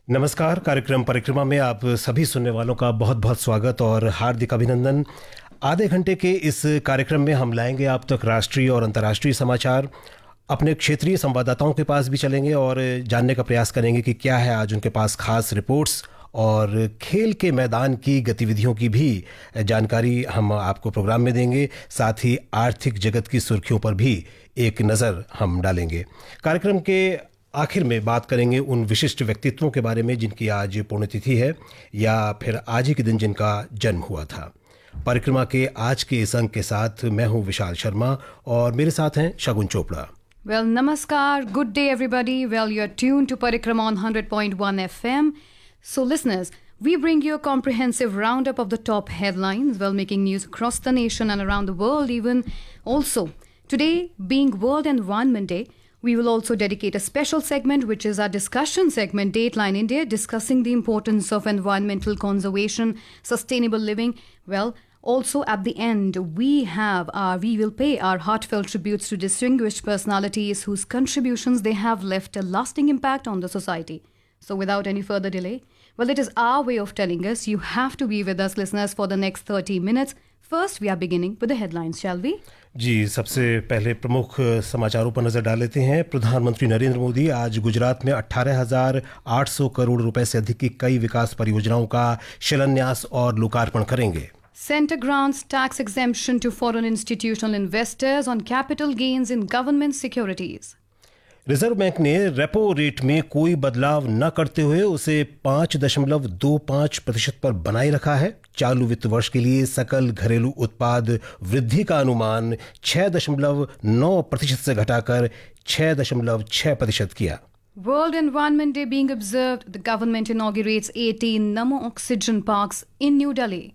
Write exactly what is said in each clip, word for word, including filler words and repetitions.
नमस्कार। कार्यक्रम परिक्रमा में आप सभी सुनने वालों का बहुत बहुत स्वागत और हार्दिक अभिनंदन। आधे घंटे के इस कार्यक्रम में हम लाएंगे आप तक राष्ट्रीय और अंतर्राष्ट्रीय समाचार। अपने क्षेत्रीय संवाददाताओं के पास भी चलेंगे और जानने का प्रयास करेंगे कि क्या है आज उनके पास खास रिपोर्ट्स, और खेल के मैदान की गतिविधियों की भी जानकारी हम आपको प्रोग्राम में देंगे। साथ ही आर्थिक जगत की सुर्खियों पर भी एक नज़र हम डालेंगे। कार्यक्रम के आखिर में बात करेंगे उन विशिष्ट व्यक्तित्वों के बारे में जिनकी आज पुण्यतिथि है या फिर आज ही के दिन जिनका जन्म हुआ था। परिक्रमा के आज के इस अंक के साथ मैं हूं विशाल शर्मा और मेरे साथ हैं शगुन Chopra. Well, namaskar. Good day, everybody. Well, you're tuned to Parikrama on one hundred point one F M. So, listeners, we bring you a comprehensive roundup of the top headlines, well, making news across the nation and around the world even. Also, today being World Environment Day, we will also dedicate a special segment, which is our discussion segment, Dateline India, discussing the importance of environmental conservation, sustainable living. Well, also at the end, we have our, we will pay our heartfelt tributes to distinguished personalities whose contributions they have left a lasting impact on the society. So without any further delay, well, it is our way of telling us you have to be with us, listeners, for the next thirty minutes. First, we are beginning with the headlines, shall we? जी, सबसे पहले प्रमुख समाचारों पर नजर डाल लेते हैं। प्रधानमंत्री नरेंद्र मोदी आज गुजरात में अठारह हजार आठ सौ करोड़ रुपए से अधिक की कई विकास परियोजनाओं का शिलान्यास और लोकार्पण करेंगे। Centre grants tax exemption to foreign institutional investors on capital gains in government securities. Reserve bank ने रेपो रेट में कोई बदलाव न करते हुए उसे पाँच दशमलव दो पाँच प्रतिशत पर बनाए रखा है। चालू वित्त वर्ष के लिए सकल घरेलू उत्पाद वृद्धि का अनुमान छह दशमलव नौ प्रतिशत से घटाकर छह दशमलव छह प्रतिशत किया। World Environment Day being observed, the government inaugurates eighteen Namo Oxygen Parks in New Delhi.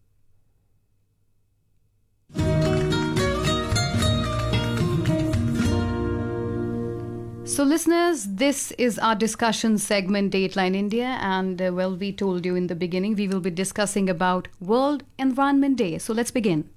So, listeners, this is our discussion segment, Dateline India, and uh, well, we told you in the beginning we will be discussing about World Environment Day. So, let's begin.